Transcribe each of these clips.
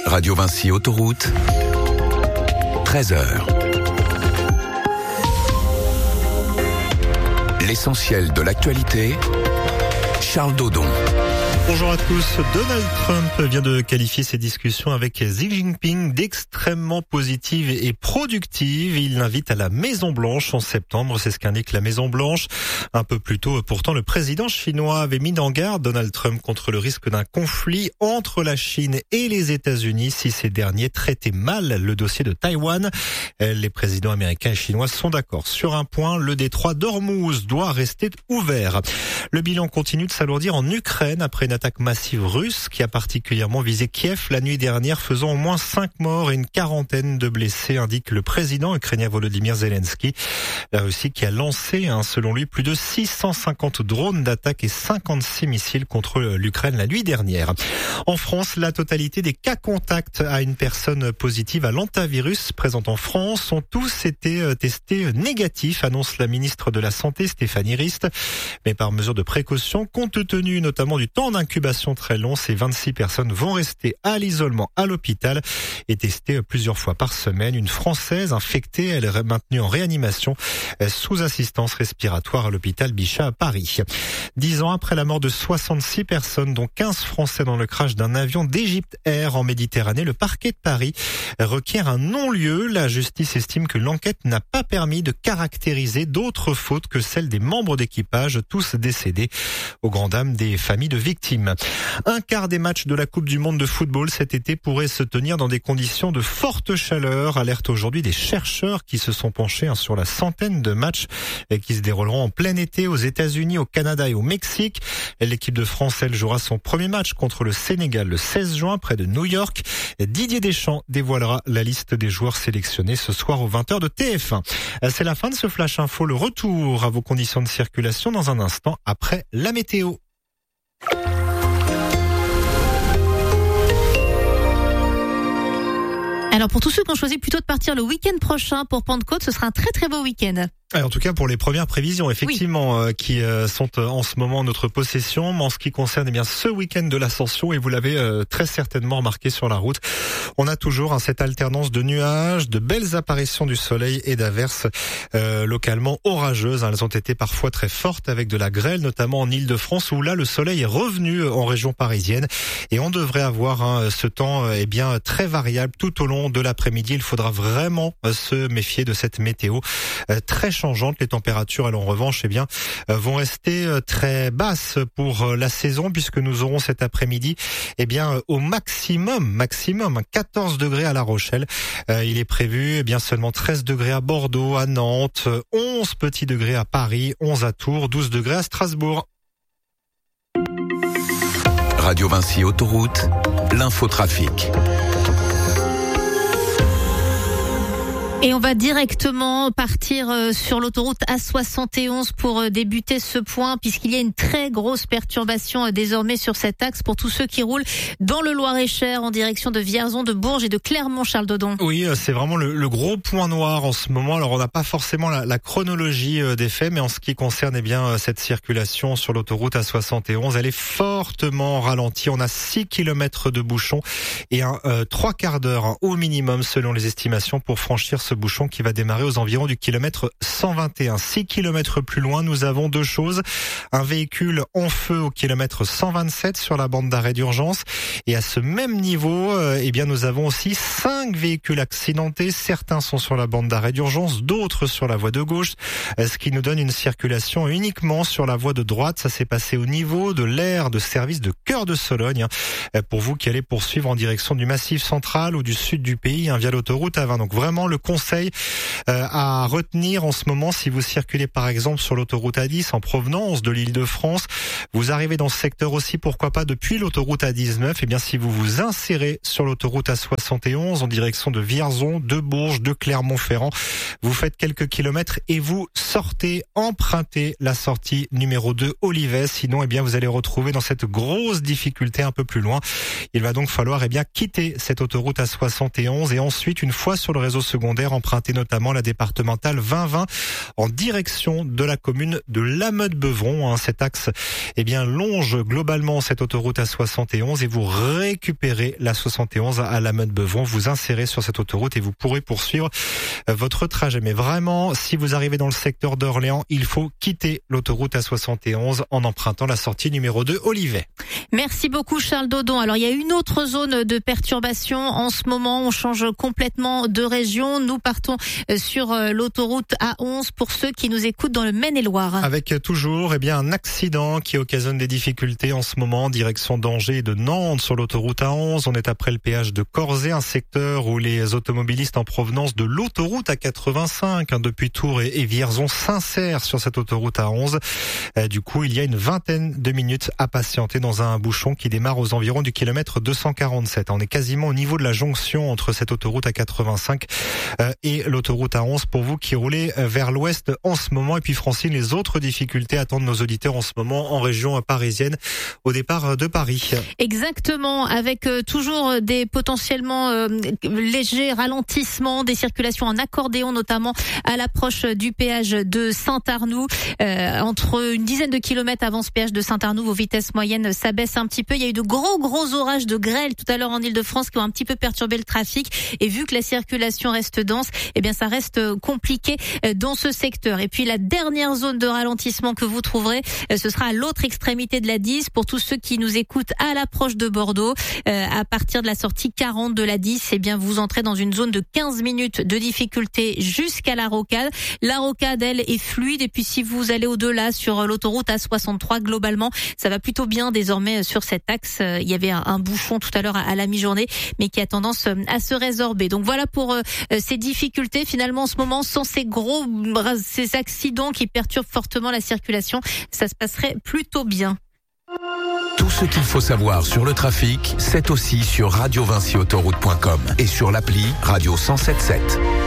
Radio Vinci Autoroute, 13h. L'essentiel de l'actualité, Charles Dodon. Bonjour à tous. Donald Trump vient de qualifier ses discussions avec Xi Jinping d'extrêmement positives et productives. Il l'invite à la Maison-Blanche en septembre, c'est ce qu'indique la Maison-Blanche. Un peu plus tôt, pourtant, le président chinois avait mis en garde Donald Trump contre le risque d'un conflit entre la Chine et les États-Unis si ces derniers traitaient mal le dossier de Taïwan. Les présidents américains et chinois sont d'accord sur un point, le détroit d'Ormuz doit rester ouvert. Le bilan continue de s'alourdir en Ukraine après une attaque massive russe qui a particulièrement visé Kiev la nuit dernière, faisant au moins 5 morts et une quarantaine de blessés, indique le président ukrainien Volodymyr Zelensky. La Russie qui a lancé, selon lui, plus de 650 drones d'attaque et 56 missiles contre l'Ukraine la nuit dernière. En France, la totalité des cas contacts à une personne positive à l'hantavirus présente en France ont tous été testés négatifs, annonce la ministre de la Santé Stéphanie Rist. Mais par mesure de précaution, compte tenu notamment du temps d'incubation très long, ces 26 personnes vont rester à l'isolement à l'hôpital et testées plusieurs fois par semaine. Une Française infectée, elle est maintenue en réanimation sous assistance respiratoire à l'hôpital Bichat à Paris. 10 ans après la mort de 66 personnes, dont 15 Français dans le crash d'un avion d'Egypte Air en Méditerranée, le parquet de Paris requiert un non-lieu. La justice estime que l'enquête n'a pas permis de caractériser d'autres fautes que celles des membres d'équipage, tous décédés, aux grandes dames des familles de victimes. Un quart des matchs de la Coupe du Monde de football cet été pourrait se tenir dans des conditions de forte chaleur. Alerte aujourd'hui des chercheurs qui se sont penchés sur la centaine de matchs qui se dérouleront en plein été aux États-Unis, au Canada et au Mexique. L'équipe de France, elle, jouera son premier match contre le Sénégal le 16 juin près de New York. Didier Deschamps dévoilera la liste des joueurs sélectionnés ce soir aux 20h de TF1. C'est la fin de ce Flash Info. Le retour à vos conditions de circulation dans un instant après la météo. Alors pour tous ceux qui ont choisi plutôt de partir le week-end prochain pour Pentecôte, ce sera un très très beau week-end. En tout cas pour les premières prévisions, effectivement, oui, qui sont en ce moment en notre possession. Mais en ce qui concerne ce week-end de l'Ascension, et vous l'avez très certainement remarqué sur la route, on a toujours cette alternance de nuages, de belles apparitions du soleil et d'averses localement orageuses. Elles ont été parfois très fortes avec de la grêle, notamment en Île-de-France, où là le soleil est revenu en région parisienne. Et on devrait avoir ce temps très variable tout au long de l'après-midi. Il faudra vraiment se méfier de cette météo très changeante. Les températures, elles, en revanche, vont rester très basses pour la saison, puisque nous aurons cet après-midi, au maximum 14 degrés à La Rochelle. Il est prévu, seulement 13 degrés à Bordeaux, à Nantes, 11 petits degrés à Paris, 11 à Tours, 12 degrés à Strasbourg. Radio Vinci Autoroute, l'infotrafic. Et on va directement partir sur l'autoroute A71 pour débuter ce point, puisqu'il y a une très grosse perturbation désormais sur cet axe pour tous ceux qui roulent dans le Loir-et-Cher en direction de Vierzon, de Bourges et de Clermont, Charles Dodon. Oui, c'est vraiment le gros point noir en ce moment. Alors on n'a pas forcément la chronologie des faits, mais en ce qui concerne cette circulation sur l'autoroute A71, elle est fortement ralentie. On a 6 km de bouchons et 3 quarts d'heure au minimum selon les estimations pour franchir ce bouchon qui va démarrer aux environs du kilomètre 121. 6 km plus loin, nous avons deux choses. Un véhicule en feu au kilomètre 127 sur la bande d'arrêt d'urgence. Et à ce même niveau, nous avons aussi 5 véhicules accidentés. Certains sont sur la bande d'arrêt d'urgence, d'autres sur la voie de gauche. Ce qui nous donne une circulation uniquement sur la voie de droite. Ça s'est passé au niveau de l'aire de service de Cœur de Sologne. Pour vous qui allez poursuivre en direction du Massif central ou du sud du pays, via l'autoroute A20. Donc vraiment le conseil à retenir en ce moment si vous circulez par exemple sur l'autoroute A10 en provenance de l'Île-de-France. Vous arrivez dans ce secteur aussi, pourquoi pas depuis l'autoroute A19. Si vous vous insérez sur l'autoroute A71 en direction de Vierzon, de Bourges, de Clermont-Ferrand, vous faites quelques kilomètres et vous sortez, empruntez la sortie numéro 2 Olivet. Sinon, vous allez retrouver dans cette grosse difficulté un peu plus loin. Il va donc falloir quitter cette autoroute A71 et ensuite, une fois sur le réseau secondaire, sécuritaire. Empruntez notamment la départementale 2020 en direction de la commune de Lamothe-Beuvron. Cet axe longe globalement cette autoroute A71 et vous récupérez la 71 à Lamothe-Beuvron. Vous insérez sur cette autoroute et vous pourrez poursuivre votre trajet. Mais vraiment, si vous arrivez dans le secteur d'Orléans, il faut quitter l'autoroute A71 en empruntant la sortie numéro 2 Olivet. Merci beaucoup Charles Dodon. Alors il y a une autre zone de perturbation en ce moment. On change complètement de région. Nous partons sur l'autoroute A11 pour ceux qui nous écoutent dans le Maine-et-Loire. Avec toujours un accident qui occasionne des difficultés en ce moment, direction d'Angers et de Nantes sur l'autoroute A11. On est après le péage de Corzet, un secteur où les automobilistes en provenance de l'autoroute A85 depuis Tours et Vierzon s'insèrent sur cette autoroute A11. Du coup, il y a une vingtaine de minutes à patienter dans un bouchon qui démarre aux environs du kilomètre 247. On est quasiment au niveau de la jonction entre cette autoroute A85 et l'autoroute A11 pour vous qui roulez vers l'ouest en ce moment. Et puis Francine, les autres difficultés attendent nos auditeurs en ce moment en région parisienne au départ de Paris. Exactement, avec toujours des potentiellement légers ralentissements, des circulations en accordéon notamment à l'approche du péage de Saint-Arnoux. Entre une dizaine de kilomètres avant ce péage de Saint-Arnoux, vos vitesses moyennes s'abaissent un petit peu. Il y a eu de gros orages de grêle tout à l'heure en Ile-de-France qui ont un petit peu perturbé le trafic. Et vu que la circulation reste dense, ça reste compliqué dans ce secteur. Et puis la dernière zone de ralentissement que vous trouverez, ce sera à l'autre extrémité de la 10 pour tous ceux qui nous écoutent à l'approche de Bordeaux. À partir de la sortie 40 de la 10, vous entrez dans une zone de 15 minutes de difficulté jusqu'à la rocade. La rocade, elle, est fluide. Et puis si vous allez au-delà sur l'autoroute A63, globalement, ça va plutôt bien désormais sur cet axe. Il y avait un bouchon tout à l'heure à la mi-journée, mais qui a tendance à se résorber. Donc voilà pour ces difficultés. Finalement, en ce moment, sans ces accidents qui perturbent fortement la circulation, ça se passerait plutôt bien. Tout ce qu'il faut savoir sur le trafic, c'est aussi sur radiovinciautoroute.com et sur l'appli Radio 107.7.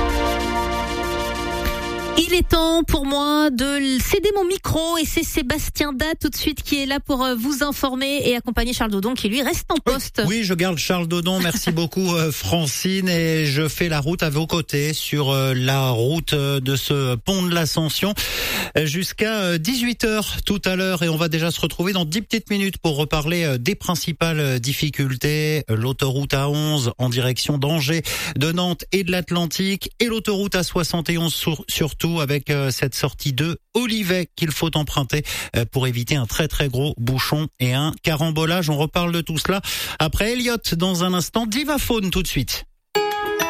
Il est temps pour moi de céder mon micro et c'est Sébastien Da tout de suite qui est là pour vous informer et accompagner Charles Dodon qui lui reste en poste. Oui, je garde Charles Dodon. Merci beaucoup Francine et je fais la route à vos côtés sur la route de ce pont de l'Ascension jusqu'à 18h tout à l'heure et on va déjà se retrouver dans 10 petites minutes pour reparler des principales difficultés. L'autoroute A11 en direction d'Angers, de Nantes et de l'Atlantique et l'autoroute A71 surtout avec cette sortie de Olivet qu'il faut emprunter pour éviter un très gros bouchon et un carambolage. On reparle de tout cela après Elliott dans un instant. Divaphone tout de suite.